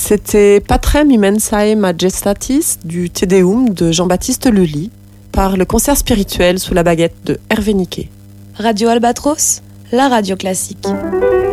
C'était Patrem Immensae Majestatis du Te Deum de Jean-Baptiste Lully par le concert spirituel sous la baguette de Hervé Niquet. Radio Albatros, la radio classique.